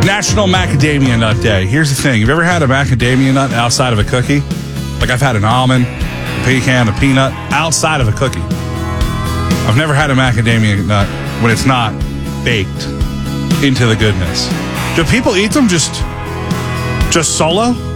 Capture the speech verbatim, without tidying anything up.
National Macadamia Nut Day. Here's the thing. Have you ever had a macadamia nut outside of a cookie? Like I've had an almond, a pecan, a peanut outside of a cookie. I've never had a macadamia nut when it's not baked into the goodness. Do people eat them just, just solo?